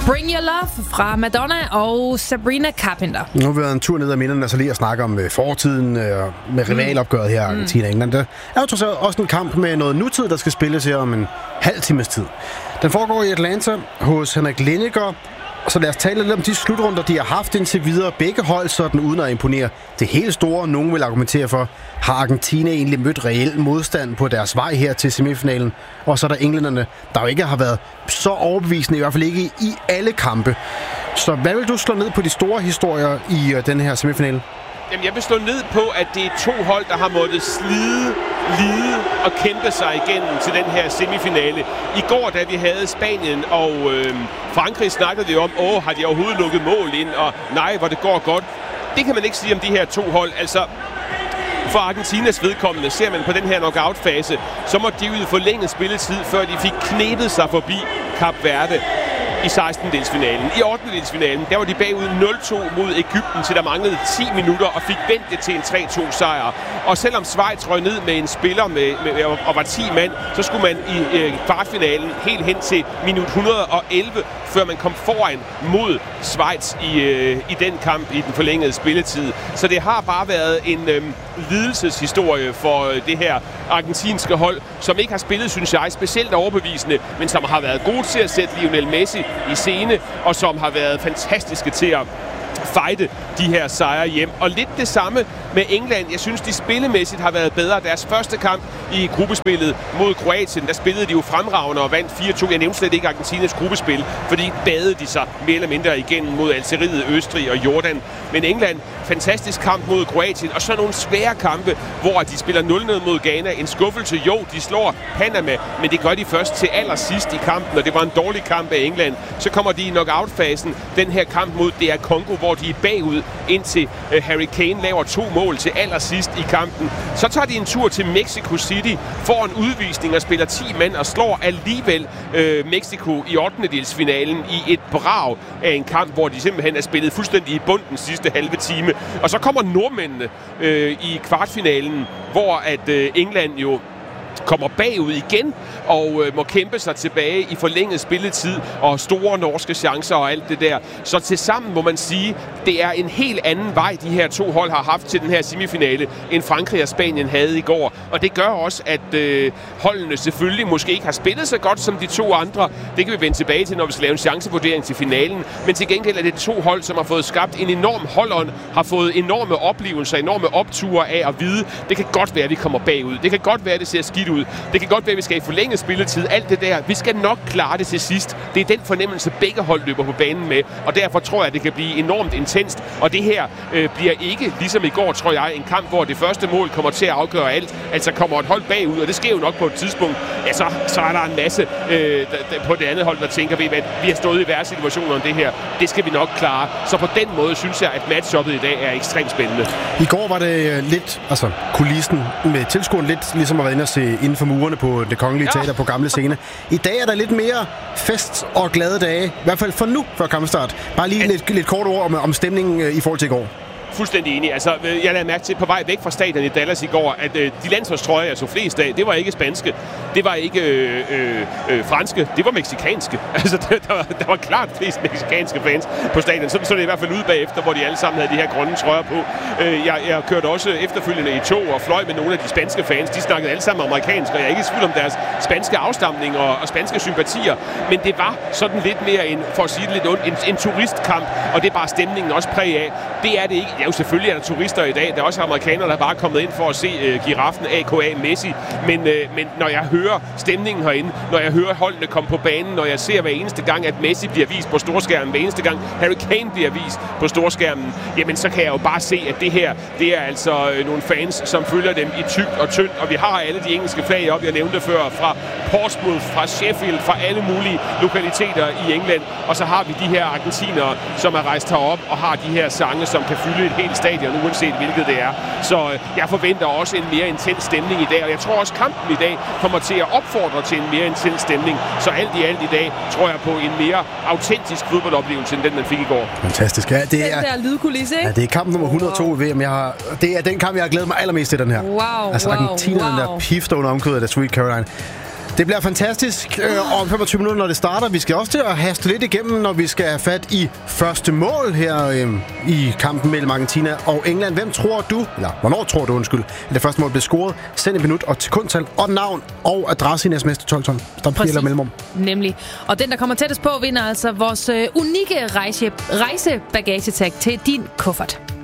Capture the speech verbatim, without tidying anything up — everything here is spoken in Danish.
Bring Your Love fra Madonna og Sabrina Carpenter. Nu har vi været en tur ned ad minderne, altså lige at snakke om øh, fortiden øh, med rivalopgøret her i Argentina og England. Der er jo trods alt også en kamp med noget nutid, der skal spilles her om en halv times tid. Den foregår i Atlanta hos Henrik Lindegård. Så lad os tale lidt om de slutrunder, de har haft indtil videre. Begge hold, sådan uden at imponere det helt store, nogen vil argumentere for, har Argentina egentlig mødt reel modstand på deres vej her til semifinalen. Og så er der englænderne, der jo ikke har været så overbevisende, i hvert fald ikke i alle kampe. Så hvad vil du slå ned på de store historier i uh, den her semifinale? Jamen, jeg vil slå ned på, at det er to hold, der har måttet slide, lide og kæmpe sig igennem til den her semifinale. I går, da vi havde Spanien og øh, Frankrig, snakkede vi om, åh, har de overhovedet lukket mål ind, og nej, hvor det går godt. Det kan man ikke sige om de her to hold. Altså, for Argentinas vedkommende, ser man på den her knockout-fase, så må de ud forlænget spilletid, før de fik knebet sig forbi Kap Verde i sekstendedelsfinalen. I ottendedelsfinalen, der var de bagud nul to mod Egypten, til der manglede ti minutter, og fik vendt det til en tre to sejr. Og selvom Schweiz røg ned med en spiller med, med, og var ti mand, så skulle man i øh, kvartfinalen helt hen til minut et hundrede og elleve, før man kom foran mod Schweiz i, øh, i den kamp i den forlængede spilletid. Så det har bare været en øh, lidelseshistorie for øh, det her argentinske hold, som ikke har spillet, synes jeg, specielt overbevisende, men som har været gode til at sætte Lionel Messi i scene, og som har været fantastiske til at fighte de her sejre hjem. Og lidt det samme med England. Jeg synes, de spillemæssigt har været bedre. Deres første kamp i gruppespillet mod Kroatien, der spillede de jo fremragende og vandt fire to. Jeg nævnte slet ikke Argentinas gruppespil, fordi badede de sig mere eller mindre igennem mod Algeriet, Østrig og Jordan. Men England, fantastisk kamp mod Kroatien, og så nogle svære kampe, hvor de spiller nul nul mod Ghana. En skuffelse, jo, de slår Panama, men det gør de først til allersidst i kampen, og det var en dårlig kamp af England. Så kommer de i knockout-fasen, den her kamp mod D R Congo, hvor de er bagud, indtil uh, Harry Kane laver to mål til allersidst i kampen. Så tager de en tur til Mexico City, får en udvisning og spiller ti mand og slår alligevel uh, Mexico i ottendedelsfinalen i et brag af en kamp, hvor de simpelthen er spillet fuldstændig i bunden sidste halve time. Og så kommer nordmændene øh, i kvartfinalen, hvor at øh, England jo kommer bagud igen og øh, må kæmpe sig tilbage i forlænget spilletid og store norske chancer og alt det der. Så tilsammen må man sige, det er en helt anden vej, de her to hold har haft til den her semifinale, end Frankrig og Spanien havde i går. Og det gør også, at øh, holdene selvfølgelig måske ikke har spillet så godt som de to andre. Det kan vi vende tilbage til, når vi skal lave en chancevurdering til finalen. Men til gengæld er det to hold, som har fået skabt en enorm holdånd, har fået enorme oplevelser, enorme opture af at vide, det kan godt være, at vi kommer bagud. Det kan godt være, at det ser skidt ud. Det kan godt være, at vi skal i forlænget spilletid. Alt det der. Vi skal nok klare det til sidst. Det er den fornemmelse, begge hold løber på banen med. Og derfor tror jeg, at det kan blive enormt intenst. Og det her øh, bliver ikke, ligesom i går, tror jeg, en kamp, hvor det første mål kommer til at afgøre alt. Altså kommer et hold bagud, og det sker jo nok på et tidspunkt. Ja, så, så er der en masse øh, der, på det andet hold, der tænker, ved, at vi har stået i værre situationer end det her. Det skal vi nok klare. Så på den måde synes jeg, at matchuppet i dag er ekstremt spændende. I går var det lidt, altså kulissen med tilskueren lidt, ligesom at være inde og se inden for murene på Det Kongelige Teater, ja, på Gamle Scene. I dag er der lidt mere fest og glade dage, i hvert fald for nu, før kampstart. Bare lige lidt, lidt kort ord om, om stemningen i forhold til i går. Fuldstændig enig. Altså, jeg lagde mærke til på vej væk fra stadion i Dallas i går, at øh, de landsholdstrøjer, jeg så flest af, det var ikke spanske, det var ikke øh, øh, øh, franske, det var meksikanske. Altså, der var, der var klart flest meksikanske fans på stadion. Sådan så det i hvert fald ud bagefter, hvor de alle sammen havde de her grønne trøjer på. Øh, jeg, jeg kørte også efterfølgende i tog og fløj med nogle af de spanske fans. De snakkede alle sammen amerikansk, og jeg er ikke i tvivl om deres spanske afstamning og, og spanske sympatier. Men det var sådan lidt mere en, for at sige det lidt ondt, en, en turistkamp, og det er bare stemningen også præg af. Det er det ikke. Ja, jo, selvfølgelig er der turister i dag. Der er også amerikanere, der er bare kommet ind for at se øh, giraffen A K A Messi. Men, øh, men når jeg hører stemningen herinde, når jeg hører holdene komme på banen, når jeg ser hver eneste gang, at Messi bliver vist på storskærmen, hver eneste gang Harry Kane bliver vist på storskærmen, jamen så kan jeg jo bare se, at det her, det er altså øh, nogle fans, som følger dem i tykt og tyndt. Og vi har alle de engelske flag op, jeg nævnte før, fra Portsmouth, fra Sheffield, fra alle mulige lokaliteter i England. Og så har vi de her argentinere, som er rejst herop og har de her sange, som kan fylde et helt stadion, uanset hvilket det er. Så jeg forventer også en mere intens stemning i dag, og jeg tror også, kampen i dag kommer til at opfordre til en mere intens stemning. Så alt i alt i dag tror jeg på en mere autentisk fodboldoplevelse, end den, man fik i går. Fantastisk. Ja, det er, den der lydkulisse, ikke? Ja, det er kamp nummer et hundrede og to i V M. Jeg har, det er den kamp, jeg har glædet mig allermest til, den her. Wow, altså wow, Argentina, wow. den der pifter under omkødet af Sweet Caroline. Det bliver fantastisk øh, om femogtyve minutter, når det starter. Vi skal også til at haste lidt igennem, når vi skal have fat i første mål her øh, i kampen mellem Argentina og England. Hvem tror du, eller hvornår tror du, undskyld, at det første mål blev scoret? Send et minut og sekundtal og navn og adresse i sms til tolv tolv. Stop eller mellemrum. Nemlig. Og den, der kommer tættest på, vinder altså vores øh, unikke rejse, rejsebagagetag til din kuffert.